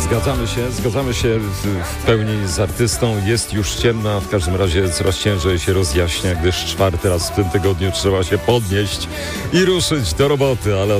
Zgadzamy się w pełni z artystą. Jest już ciemno, w każdym razie coraz ciężej się rozjaśnia, gdyż 4. raz w tym tygodniu trzeba się podnieść i ruszyć do roboty, ale